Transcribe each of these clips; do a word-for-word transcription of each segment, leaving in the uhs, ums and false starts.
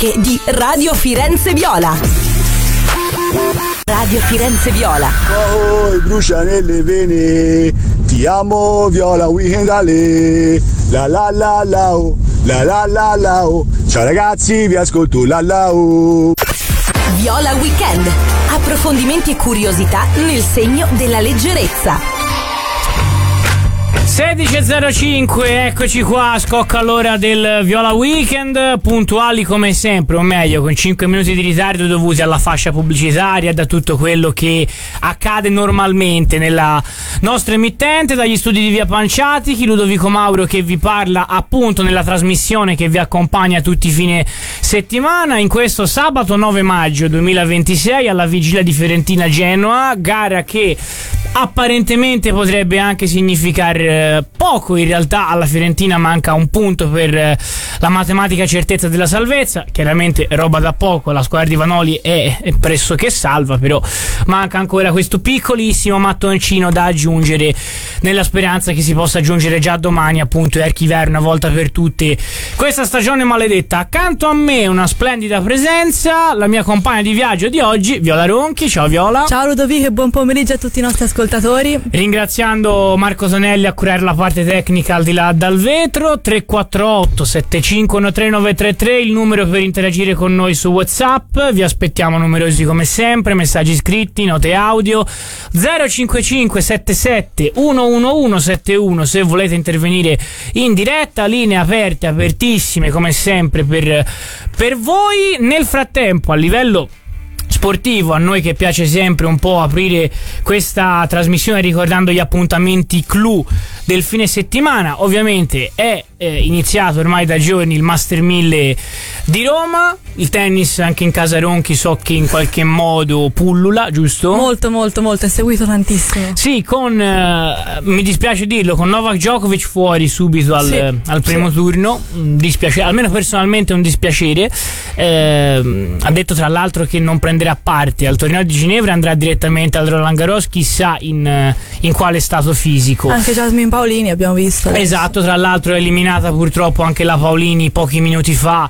che di Radio Firenze Viola. Radio Firenze Viola. Oh, brucia nelle vene, ti amo Viola Weekend Ale. La la la la oh, la la la la oh. Ciao ragazzi, vi ascolto la la oh. Viola Weekend. Approfondimenti e curiosità nel segno della leggerezza. sedici e zero cinque, eccoci qua, scocca l'ora del Viola Weekend, puntuali come sempre, o meglio con cinque minuti di ritardo dovuti alla fascia pubblicitaria, da tutto quello che accade normalmente nella nostra emittente, dagli studi di Via Panciatichi, Ludovico Mauro che vi parla appunto nella trasmissione che vi accompagna tutti i fine settimana, in questo sabato nove maggio duemilaventisei alla vigilia di Fiorentina-Genoa, gara che apparentemente potrebbe anche significare poco, in realtà alla Fiorentina manca un punto per eh, la matematica certezza della salvezza, chiaramente roba da poco, la squadra di Vanoli è, è pressoché salva, però manca ancora questo piccolissimo mattoncino da aggiungere, nella speranza che si possa aggiungere già domani appunto e archiviare una volta per tutte questa stagione maledetta. Accanto a me una splendida presenza, la mia compagna di viaggio di oggi, Viola Ronchi. Ciao Viola. Ciao Ludovico e buon pomeriggio a tutti i nostri ascoltatori. Ringraziando Marco Tonelli a curare la parte tecnica al di là dal vetro. Tre quattro otto sette cinque uno tre nove tre tre il numero per interagire con noi su WhatsApp, vi aspettiamo numerosi come sempre, messaggi scritti, note audio. Zero cinque cinque sette sette uno uno uno sette uno se volete intervenire in diretta, linee aperte, apertissime come sempre per, per voi. Nel frattempo, a livello sportivo, a noi che piace sempre un po' aprire questa trasmissione ricordando gli appuntamenti clou del fine settimana, ovviamente è eh, iniziato ormai da giorni il Master mille di Roma, il tennis anche in casa Ronchi so che in qualche modo pullula, giusto? Molto molto molto, è seguito tantissimo. Sì, con eh, mi dispiace dirlo, con Novak Djokovic fuori subito al, sì, al primo sì. turno, dispiace, almeno personalmente un dispiacere. Eh, ha detto tra l'altro che non prenderà parte al torneo di Ginevra, andrà direttamente al Roland Garros, chissà in, in quale stato fisico. Anche Jasmine Paolini abbiamo visto adesso. Esatto, tra l'altro è eliminata purtroppo anche la Paolini pochi minuti fa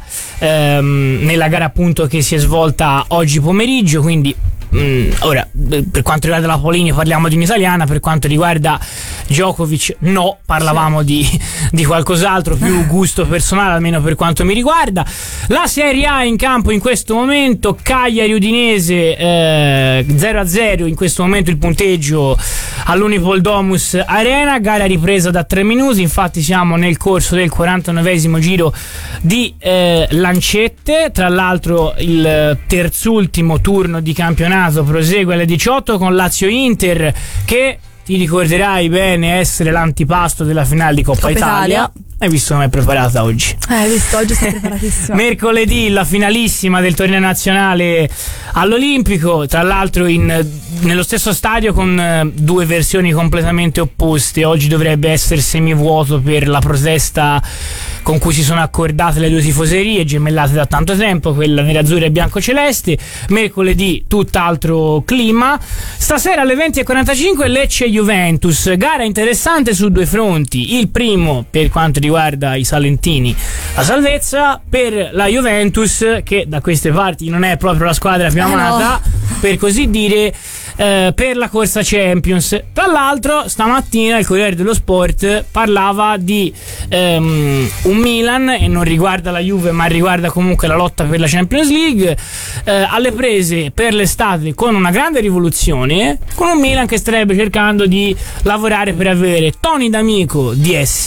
ehm, nella gara appunto che si è svolta oggi pomeriggio, quindi Mm, ora, per quanto riguarda la Paolini parliamo di un'italiana, per quanto riguarda Djokovic no, parlavamo sì. di, di qualcos'altro, più gusto personale almeno per quanto mi riguarda. La Serie A in campo in questo momento, Cagliari Udinese eh, zero a zero in questo momento il punteggio all'Unipol Domus Arena, gara ripresa da tre minuti, infatti siamo nel corso del quarantanovesimo giro di eh, lancette, tra l'altro il terzultimo turno di campionato prosegue alle diciotto con Lazio-Inter che ti ricorderai bene essere l'antipasto della finale di Coppa, Coppa Italia. Italia. Hai visto come è preparata oggi? Eh, hai visto, oggi sei preparatissima. Mercoledì la finalissima del torneo nazionale all'Olimpico, tra l'altro in, nello stesso stadio con eh, due versioni completamente opposte. Oggi dovrebbe essere semivuoto per la protesta con cui si sono accordate le due tifoserie gemellate da tanto tempo, quella nerazzurra e biancoceleste. Mercoledì tutt'altro clima. Stasera alle venti e quarantacinque Lecce-Juventus, gara interessante su due fronti. Il primo per quanto riguarda i salentini, la salvezza, per la Juventus che da queste parti non è proprio la squadra più amata, eh no. per così dire, eh, per la corsa Champions. Tra l'altro stamattina il Corriere dello Sport parlava di ehm, un Milan, e non riguarda la Juve ma riguarda comunque la lotta per la Champions League, eh, alle prese per l'estate con una grande rivoluzione, con un Milan che starebbe cercando di lavorare per avere Tony D'Amico D S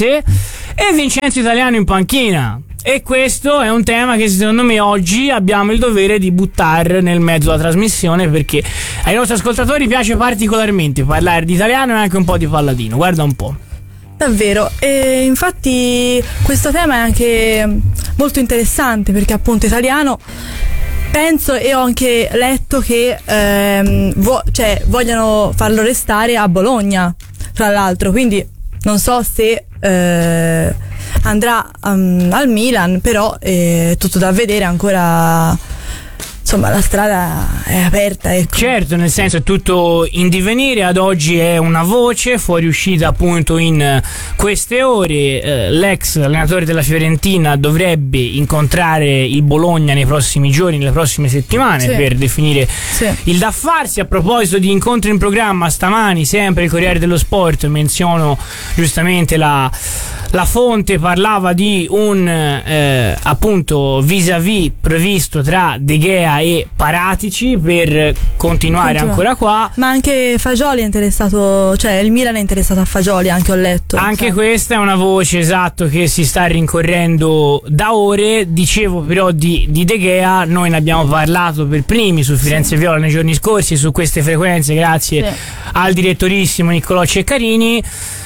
e Vincenzo Italiano in panchina. E questo è un tema che secondo me oggi abbiamo il dovere di buttare nel mezzo della trasmissione, perché ai nostri ascoltatori piace particolarmente parlare di italiano e anche un po' di palladino. Guarda un po'. Davvero, e infatti questo tema è anche molto interessante perché appunto italiano penso, e ho anche letto che ehm, vo- cioè, vogliono farlo restare a Bologna, tra l'altro, quindi non so se eh, andrà um, al Milan, però è tutto da vedere ancora. insomma la strada è aperta, ecco. Certo, nel senso è tutto in divenire, ad oggi è una voce fuoriuscita appunto in queste ore. Eh, l'ex allenatore della Fiorentina dovrebbe incontrare il Bologna nei prossimi giorni, nelle prossime settimane, sì. per definire sì. il da farsi. A proposito di incontri in programma, stamani sempre il Corriere dello Sport, menziono giustamente la La fonte, parlava di un eh, appunto vis-à-vis previsto tra De Gea e Paratici per continuare Continua. ancora qua. Ma anche Fagioli è interessato, cioè il Milan è interessato a Fagioli, anche ho letto. Anche sai. questa è una voce, esatto, che si sta rincorrendo da ore. Dicevo però di, di De Gea, noi ne abbiamo parlato per primi su Firenze Viola nei giorni scorsi, su queste frequenze, grazie sì. al direttorissimo Niccolò Ceccarini.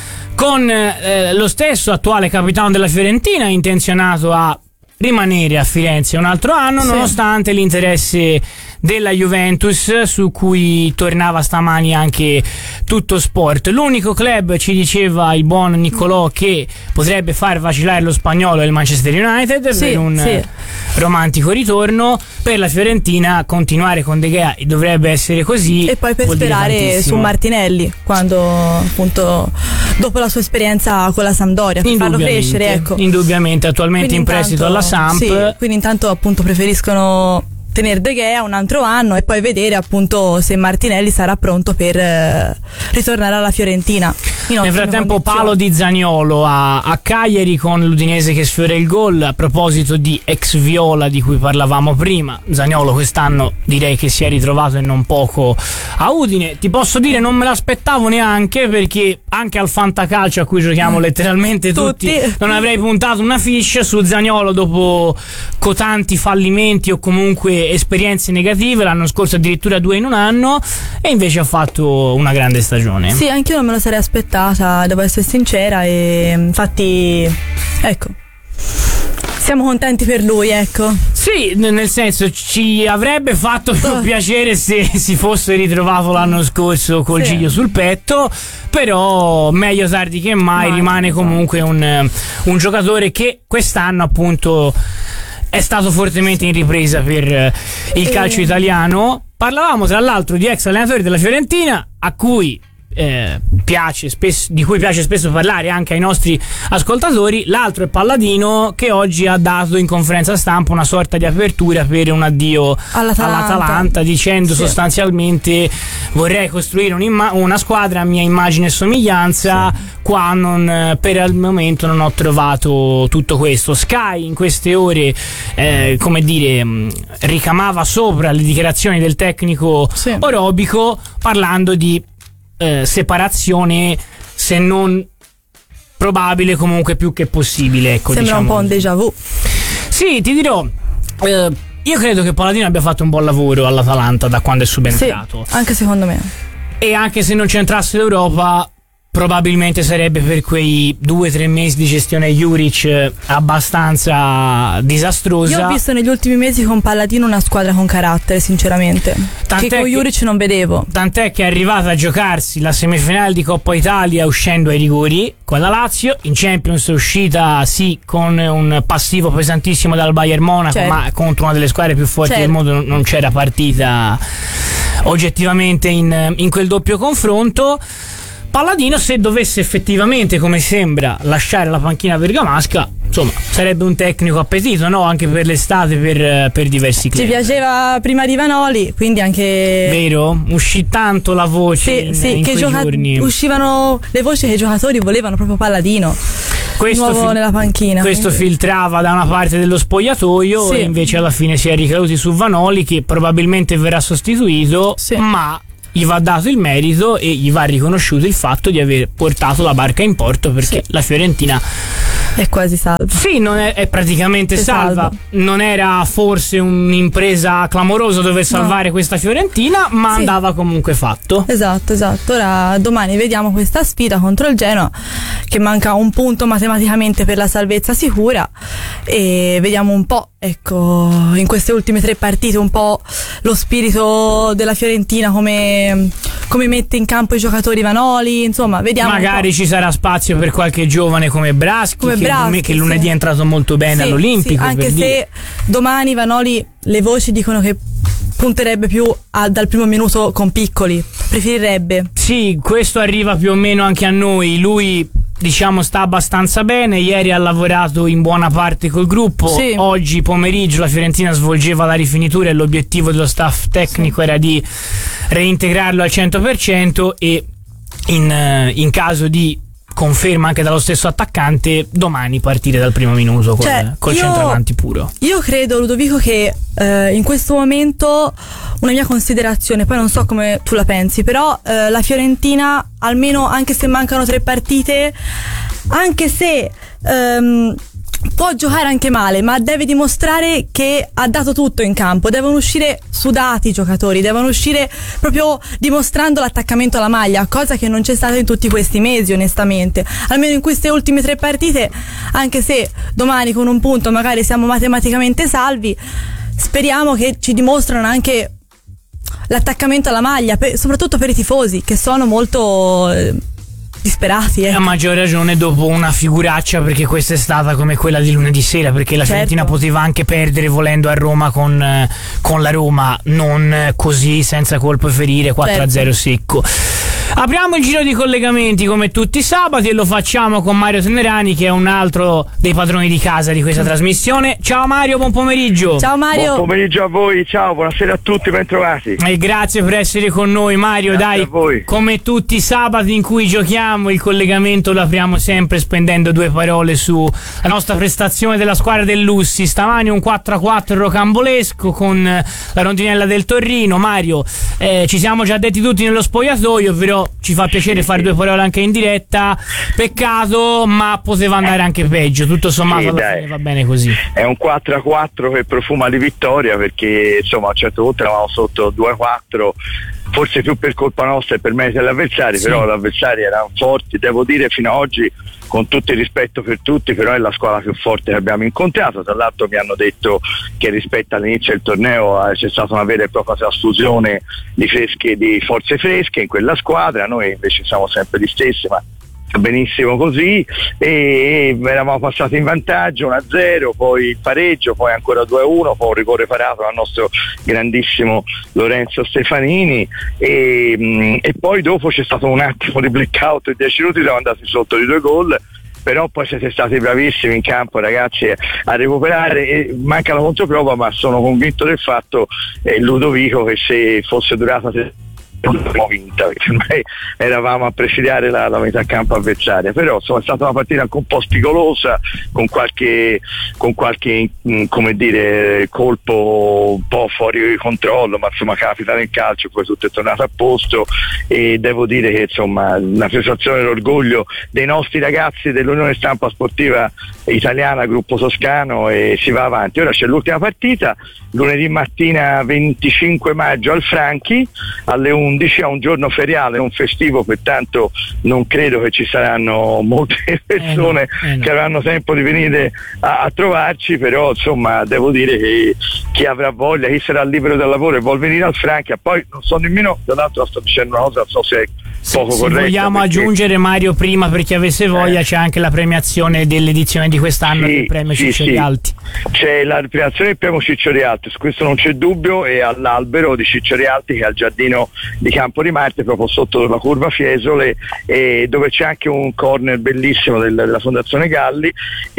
Con eh, lo stesso attuale capitano della Fiorentina intenzionato a rimanere a Firenze un altro anno, sì. nonostante l'interesse della Juventus, su cui tornava stamani anche Tutto Sport. L'unico club, ci diceva il buon Niccolò, che potrebbe far vacillare lo spagnolo è il Manchester United, sì, per un sì. romantico ritorno. Per la Fiorentina continuare con De Gea dovrebbe essere così, e poi per vuol dire sperare tantissimo. su Martinelli, quando appunto dopo la sua esperienza con la Sampdoria, per farlo crescere, ecco. Indubbiamente, attualmente Quindi in prestito intanto, alla Samp. sì, quindi intanto appunto preferiscono tenere De Gea un altro anno e poi vedere appunto se Martinelli sarà pronto per eh, ritornare alla Fiorentina. Nel frattempo palo di Zaniolo a, a Cagliari con l'Udinese che sfiora il gol. A proposito di ex Viola di cui parlavamo prima, Zaniolo quest'anno direi che si è ritrovato e non poco a Udine. Ti posso dire, non me l'aspettavo neanche, perché anche al fantacalcio a cui giochiamo letteralmente tutti, tutti. non avrei puntato una fiche su Zaniolo dopo cotanti fallimenti o comunque esperienze negative, l'anno scorso addirittura due in un anno, e invece ha fatto una grande stagione. Sì, anche io non me lo sarei aspettata, devo essere sincera, e infatti ecco, siamo contenti per lui, ecco. Sì, nel senso, ci avrebbe fatto più Oh. piacere se si fosse ritrovato l'anno scorso col Sì. giglio sul petto, però meglio tardi che mai. Mai, Rimane esatto. comunque un, un giocatore che quest'anno appunto è stato fortemente in ripresa per eh, il E- calcio italiano. Parlavamo tra l'altro di ex allenatori della Fiorentina, a cui eh, piace spesso, di cui piace spesso parlare anche ai nostri ascoltatori. L'altro è Palladino, che oggi ha dato in conferenza stampa una sorta di apertura per un addio All'Atalanta. all'Atalanta, dicendo Sì. sostanzialmente: vorrei costruire un'imma- una squadra a mia immagine e somiglianza, sì. Qua non, per il momento non ho trovato tutto questo. Sky in queste ore eh, come dire mh, ricamava sopra le dichiarazioni del tecnico Sì. orobico, parlando di eh, separazione, se non probabile, comunque più che possibile, ecco. Sembra diciamo un po' un déjà vu. Sì, ti dirò, eh, io credo che Palladino abbia fatto un buon lavoro all'Atalanta da quando è Sì, subentrato, anche secondo me. e anche se non c'entrasse l'Europa probabilmente sarebbe per quei due o tre mesi di gestione Juric eh, abbastanza disastrosa. Io ho visto negli ultimi mesi con Palladino una squadra con carattere, sinceramente, Tant'è che con che- Juric non vedevo. Tant'è che è arrivata a giocarsi la semifinale di Coppa Italia uscendo ai rigori con la Lazio. In Champions è uscita sì con un passivo pesantissimo dal Bayern Monaco, Certo. ma contro una delle squadre più forti Certo. del mondo non- non c'era partita oggettivamente in, in quel doppio confronto. Palladino, se dovesse effettivamente, come sembra, lasciare la panchina bergamasca, insomma, sarebbe un tecnico appetito, no? Anche per l'estate, per, per diversi club. Ci piaceva prima di Vanoli, quindi anche Vero? Uscì tanto la voce sì, in, sì, in che quei gioca- giorni. uscivano le voci che i giocatori volevano proprio Palladino Questo, nuovo fil- nella panchina. questo Quindi- filtrava da una parte dello spogliatoio, Sì. e invece alla fine si è ricaduti su Vanoli, che probabilmente verrà sostituito, Sì. ma gli va dato il merito e gli va riconosciuto il fatto di aver portato la barca in porto, perché Sì. la Fiorentina è quasi salvo. sì, non è, è praticamente È salva. salva. Non era forse un'impresa clamorosa dover salvare questa Fiorentina, ma Sì. andava comunque fatto. Esatto, esatto. Ora domani vediamo questa sfida contro il Genoa, che manca un punto matematicamente per la salvezza sicura, e vediamo un po', ecco, in queste ultime tre partite un po' lo spirito della Fiorentina, come, come mette in campo i giocatori Vanoli, insomma, vediamo. un Magari po'. ci sarà spazio per qualche giovane come Braschi, Come che, Braschi, che lunedì sì. è entrato molto bene Sì, all'Olimpico. sì, anche per se dire. domani Vanoli, le voci dicono che punterebbe più a, dal primo minuto con Piccoli, preferirebbe. Sì, questo arriva più o meno anche a noi. Lui, diciamo, sta abbastanza bene. Ieri ha lavorato in buona parte col gruppo. Sì. Oggi pomeriggio la Fiorentina svolgeva la rifinitura e l'obiettivo dello staff tecnico sì. era di reintegrarlo al cento per cento e in, in caso di conferma anche dallo stesso attaccante, domani partire dal primo minuto col, cioè, col io, centravanti puro. Io credo, Ludovico, che eh, in questo momento una mia considerazione, poi non so come tu la pensi, però eh, la Fiorentina, almeno anche se mancano tre partite, anche se ehm, può giocare anche male, ma deve dimostrare che ha dato tutto in campo. Devono uscire sudati i giocatori, devono uscire proprio dimostrando l'attaccamento alla maglia, cosa che non c'è stata in tutti questi mesi, onestamente. Almeno in queste ultime tre partite, anche se domani con un punto magari siamo matematicamente salvi, speriamo che ci dimostrano anche l'attaccamento alla maglia, per, soprattutto per i tifosi, che sono molto eh, disperati. Eh. A maggior ragione dopo una figuraccia, perché questa è stata come quella di lunedì sera, perché la certo. Fiorentina poteva anche perdere volendo a Roma con, eh, con la Roma, non così senza colpo e ferire, quattro a zero certo. secco. Apriamo il giro di collegamenti come tutti i sabati e lo facciamo con Mario Tenerani, che è un altro dei padroni di casa di questa trasmissione. Ciao Mario, buon pomeriggio. Ciao Mario. Buon pomeriggio a voi, ciao, buonasera a tutti, ben trovati. E grazie per essere con noi Mario. Grazie dai, a voi. Come tutti i sabati in cui giochiamo, il collegamento lo apriamo sempre spendendo due parole sulla nostra prestazione della squadra del Lussi. Stamani un quattro a quattro rocambolesco con la rondinella del Torino. Mario, eh, ci siamo già detti tutti nello spogliatoio, però ci fa piacere sì, fare sì. due parole anche in diretta. Peccato, ma poteva andare anche peggio. Tutto sommato sì, alla dai. fine va bene così. È un quattro a quattro che profuma di vittoria, perché insomma a un certo punto eravamo sotto due a quattro, forse più per colpa nostra e per merito degli avversari, sì. Però gli avversari erano forti, devo dire fino ad oggi, con tutto il rispetto per tutti, però è la squadra più forte che abbiamo incontrato. Tra l'altro mi hanno detto che rispetto all'inizio del torneo eh, c'è stata una vera e propria trasfusione di fresche, di forze fresche in quella squadra. Noi invece siamo sempre gli stessi, ma benissimo così, e eravamo passati in vantaggio uno a zero, poi il pareggio, poi ancora due a uno, poi un rigore parato dal nostro grandissimo Lorenzo Stefanini e, e poi dopo c'è stato un attimo di blackout, in dieci minuti siamo andati sotto di due gol, però poi siete stati bravissimi in campo ragazzi a recuperare, e manca la controprova, ma sono convinto del fatto, eh, Ludovico, che se fosse durata l'abbiamo vinta, perché ormai eravamo a presidiare la, la metà campo avversaria. Però insomma è stata una partita anche un po' spigolosa, con qualche con qualche mh, come dire colpo un po' fuori controllo, ma insomma capita nel calcio, poi tutto è tornato a posto, e devo dire che insomma una sensazione d'orgoglio dei nostri ragazzi dell'Unione Stampa Sportiva Italiana, gruppo toscano, e si va avanti. Ora c'è l'ultima partita lunedì mattina venticinque maggio al Franchi alle undici, a un giorno feriale, un festivo, pertanto non credo che ci saranno molte persone eh no, eh no. che avranno tempo di venire a, a trovarci, però insomma devo dire che chi avrà voglia, chi sarà libero dal lavoro e vuol venire al Franchi, poi non so nemmeno, tra l'altro sto dicendo una cosa, non so se è poco se corretta. Vogliamo perché... aggiungere, Mario, prima per chi avesse voglia, eh. c'è anche la premiazione dell'edizione di quest'anno sì, del premio sì, Ciccio sì. Rialti. C'è la premiazione del premio Ciccio Rialti, su questo non c'è dubbio, e all'albero di Ciccio Rialti, che è al giardino di Campo di Marte, proprio sotto la curva Fiesole, e dove c'è anche un corner bellissimo del, della Fondazione Galli,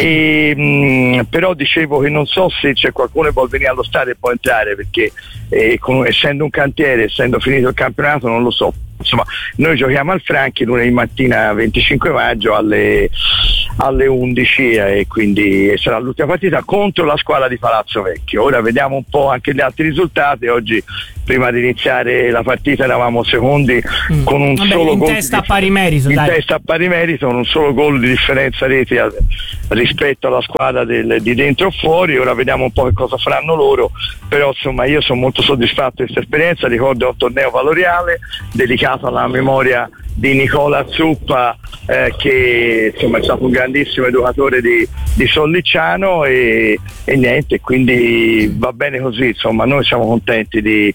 e, mh, però dicevo che non so se c'è qualcuno che vuol venire allo stadio e può entrare, perché eh, con, essendo un cantiere, essendo finito il campionato, non lo so. Insomma, noi giochiamo al Franchi lunedì mattina venticinque maggio alle, alle undici, e quindi sarà l'ultima partita contro la squadra di Palazzo Vecchio. Ora vediamo un po' anche gli altri risultati. Oggi, prima di iniziare la partita, eravamo secondi mm. con un Vabbè, solo in gol testa di, a pari merito, in dai. testa a pari merito, con un solo gol di differenza reti a, rispetto alla squadra del, di dentro o fuori. Ora vediamo un po' che cosa faranno loro, però insomma io sono molto soddisfatto di questa esperienza. Ricordo un torneo valoriale dedicato alla memoria di Nicola Zuppa, eh, che insomma è stato un grandissimo educatore di, di Sollicciano, e, e niente, quindi va bene così, insomma noi siamo contenti di,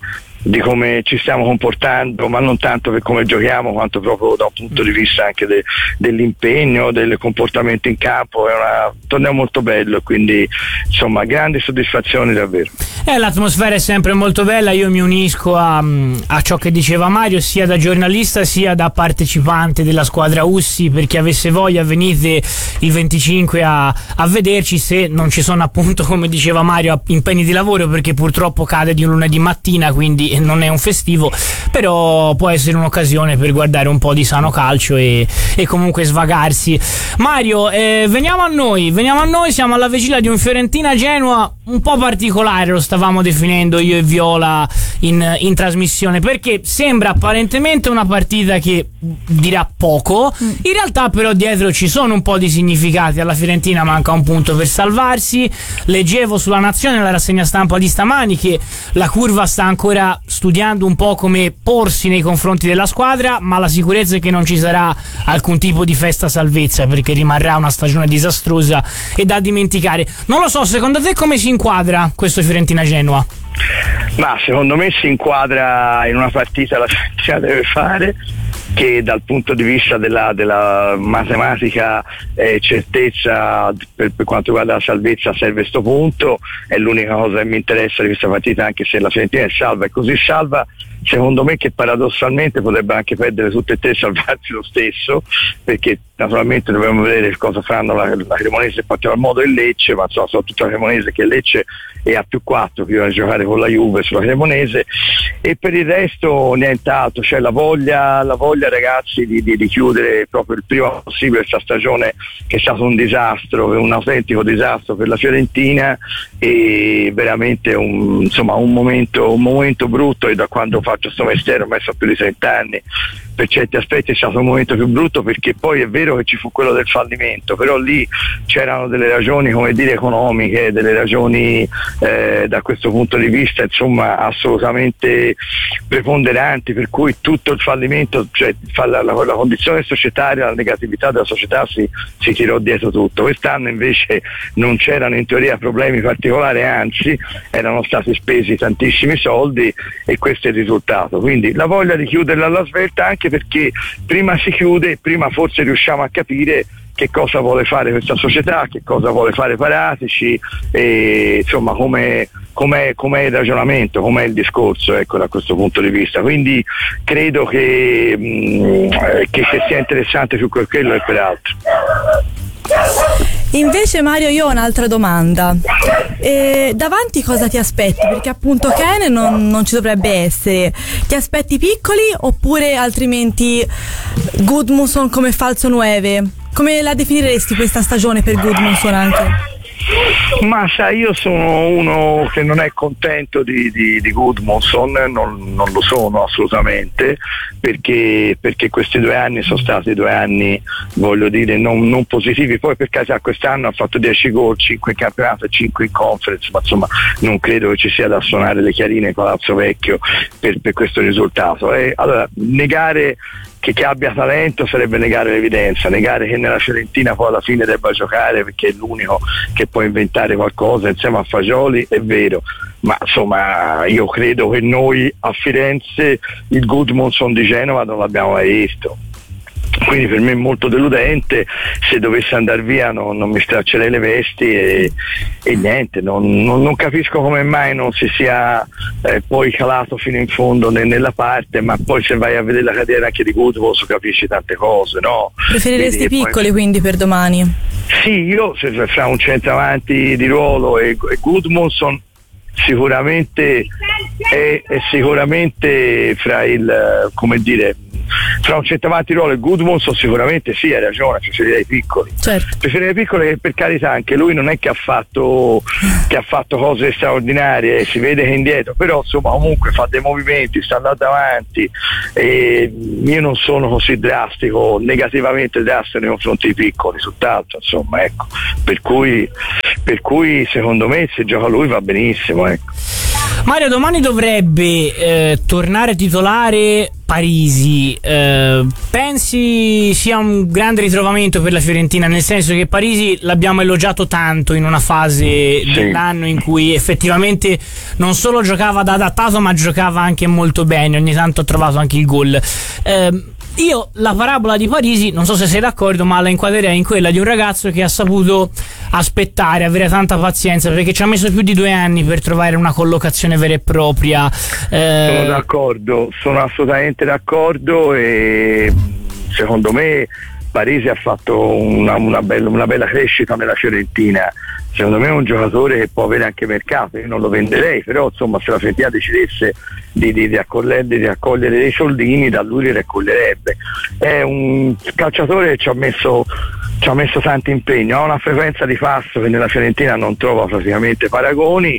di come ci stiamo comportando, ma non tanto per come giochiamo quanto proprio da un punto di vista anche de, dell'impegno, del comportamento in campo. È una, un torneo molto bello, quindi insomma grandi soddisfazioni davvero. Eh, l'atmosfera è sempre molto bella, io mi unisco a, a ciò che diceva Mario, sia da giornalista sia da partecipante della squadra Ussi, perché avesse voglia venite il venticinque a, a vederci, se non ci sono appunto, come diceva Mario, impegni di lavoro, perché purtroppo cade di un lunedì mattina, quindi non è un festivo, però può essere un'occasione per guardare un po' di sano calcio e, e comunque svagarsi. Mario, eh, veniamo a noi, veniamo a noi, siamo alla vigilia di un Fiorentina-Genoa un po' particolare, lo stavamo definendo io e Viola in, in trasmissione, perché sembra apparentemente una partita che dirà poco, in realtà però dietro ci sono un po' di significati. Alla Fiorentina manca un punto per salvarsi, leggevo sulla Nazione, la rassegna stampa di stamani, che la curva sta ancora studiando un po' come porsi nei confronti della squadra, ma la sicurezza è che non ci sarà alcun tipo di festa salvezza, perché rimarrà una stagione disastrosa e da dimenticare. Non lo so, secondo te come si inquadra questo Fiorentina-Genoa? Ma secondo me si inquadra in una partita la Fiorentina deve fare, che dal punto di vista della, della matematica eh, certezza per, per quanto riguarda la salvezza serve sto punto, è l'unica cosa che mi interessa di questa partita, anche se la Fiorentina è salva e così salva, secondo me, che paradossalmente potrebbe anche perdere tutte e tre e salvarsi lo stesso, perché naturalmente dobbiamo vedere cosa faranno la, la Cremonese in particolar modo il Lecce, ma insomma, soprattutto la Cremonese, che il Lecce è a più quattro prima di giocare con la Juve sulla Cremonese, e per il resto nient'altro, c'è la voglia, la voglia ragazzi di, di, di chiudere proprio il prima possibile questa stagione, che è stato un disastro, un autentico disastro per la Fiorentina, e veramente un, insomma, un momento, un momento brutto, e da quando faccio sto mestiere ormai sono più di trenta anni, per certi aspetti è stato un momento più brutto, perché poi è vero che ci fu quello del fallimento, però lì c'erano delle ragioni, come dire, economiche, delle ragioni eh, da questo punto di vista insomma assolutamente preponderanti, per cui tutto il fallimento, cioè la, la, la condizione societaria, la negatività della società si, si tirò dietro tutto. Quest'anno invece non c'erano in teoria problemi particolari, anzi erano stati spesi tantissimi soldi, e questo è il risultato. Quindi la voglia di chiuderla alla svelta, anche perché prima si chiude, prima forse riusciamo a capire che cosa vuole fare questa società, che cosa vuole fare Paratici, e insomma come com'è, com'è il ragionamento, com'è il discorso, ecco, da questo punto di vista. Quindi credo che, mh, che sia interessante più per quello e per altro. Invece Mario, io ho un'altra domanda. E davanti cosa ti aspetti? Perché appunto Ken non, non ci dovrebbe essere. Ti aspetti piccoli oppure altrimenti Gudmundsson come falso nove? Come la definiresti questa stagione per Gudmundsson anche? Ma sai, io sono uno che non è contento di, di, di Gudmundsson, non, non lo sono assolutamente, perché, perché questi due anni sono stati due anni, voglio dire, non, non positivi. Poi per caso quest'anno ha fatto dieci gol, cinque in campionato e cinque in conference, ma insomma non credo che ci sia da suonare le chiarine in Palazzo Vecchio per, per questo risultato. E allora negare Che, che abbia talento sarebbe negare l'evidenza, negare che nella Fiorentina poi alla fine debba giocare perché è l'unico che può inventare qualcosa insieme a Fagioli, è vero, ma insomma io credo che noi a Firenze il Gudmundsson di Genova non l'abbiamo mai visto. Quindi per me è molto deludente, se dovesse andare via non, non mi straccerei le vesti, e, e niente, non, non, non capisco come mai non si sia eh, poi calato fino in fondo ne, nella parte, ma poi se vai a vedere la carriera anche di Gudmundsson capisci tante cose, no? Preferiresti Vedi, piccoli poi... quindi per domani? Sì, io se fra un centravanti di ruolo e, e Gudmundsson sicuramente è, è sicuramente fra il, come dire, fra un centravanti di ruolo e Gudmundsson sicuramente sì, hai ragione, preferirei i piccoli. Certo. Preferirei i piccoli, che per carità anche lui non è che ha fatto che ha fatto cose straordinarie, si vede che è indietro, però insomma comunque fa dei movimenti, sta andando avanti, e io non sono così drastico, negativamente drastico nei confronti dei piccoli, tutt'altro, insomma, ecco. Per cui per cui secondo me se gioca lui va benissimo, ecco. Mario, domani dovrebbe eh, tornare titolare Parisi, eh, pensi sia un grande ritrovamento per la Fiorentina, nel senso che Parisi l'abbiamo elogiato tanto in una fase sì. dell'anno in cui effettivamente non solo giocava da adattato ma giocava anche molto bene, ogni tanto ha trovato anche il gol. eh, Io la parabola di Parisi, non so se sei d'accordo, ma la inquadrerei in quella di un ragazzo che ha saputo aspettare, avere tanta pazienza, perché ci ha messo più di due anni per trovare una collocazione vera e propria. Eh... Sono d'accordo, sono assolutamente d'accordo, e secondo me Parisi ha fatto una, una, bella, una bella crescita nella Fiorentina. Secondo me è un giocatore che può avere anche mercato, io non lo venderei, però insomma se la Fiorentina decidesse di, di, di, accogliere, di raccogliere dei soldini, da lui li raccoglierebbe. È un calciatore che ci ha messo ci ha messo tanto impegno, ha una frequenza di passo che nella Fiorentina non trova praticamente paragoni,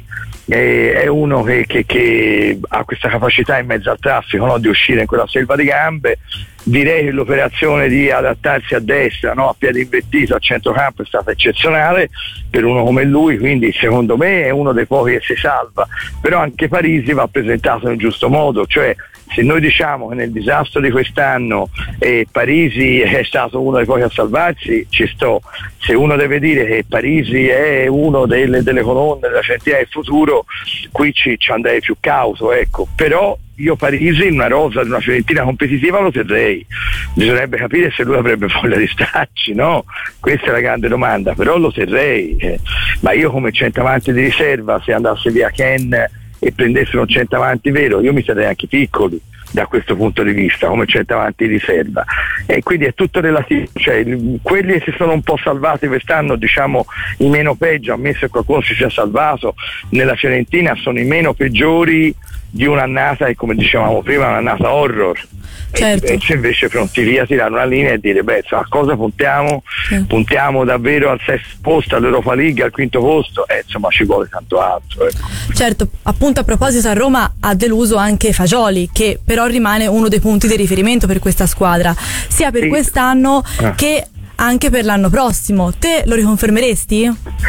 e è uno che, che, che ha questa capacità in mezzo al traffico, no? Di uscire in quella selva di gambe. Direi che l'operazione di adattarsi a destra, no? A piede invertito a centrocampo è stata eccezionale per uno come lui, quindi secondo me è uno dei pochi che si salva. Però anche Parisi va presentato in giusto modo, cioè se noi diciamo che nel disastro di quest'anno eh, Parisi è stato uno dei pochi a salvarsi, ci sto. Se uno deve dire che Parisi è uno delle, delle colonne della Fiorentina del futuro, qui ci, ci andrei più cauto, ecco. Però io Parisi in una rosa di una Fiorentina competitiva lo terrei. Bisognerebbe capire se lui avrebbe voglia di starci, no? Questa è la grande domanda, però lo terrei. Eh. Ma io come centravanti di riserva, se andasse via Ken e prendessero un centravanti vero, io mi sarei anche piccoli da questo punto di vista come centravanti di riserva, e quindi è tutto relativo, cioè quelli che si sono un po' salvati quest'anno, diciamo i meno peggio, ammesso che qualcuno si sia salvato nella Fiorentina, sono i meno peggiori di un'annata, e come dicevamo prima un'annata horror. Certo. E invece, invece pronti via a tirare una linea e dire beh, a cosa puntiamo? Sì. Puntiamo davvero al sesto posto, all'Europa League, al quinto posto, e eh, insomma ci vuole tanto altro, ecco. Certo, appunto a proposito, a Roma ha deluso anche Fagioli, che però rimane uno dei punti di riferimento per questa squadra, sia per sì. quest'anno ah. che anche per l'anno prossimo. Te lo riconfermeresti?